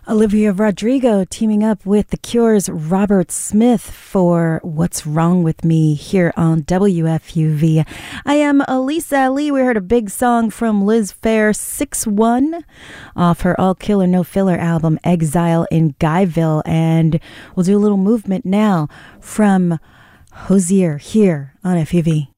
Olivia Rodrigo teaming up with The Cure's Robert Smith for What's Wrong With Me here on WFUV. I am Elisa Lee. We heard a big song from Liz Phair, 6-1, off her All Killer No Filler album, Exile in Guyville. And we'll do a little movement now from Hozier here on FUV.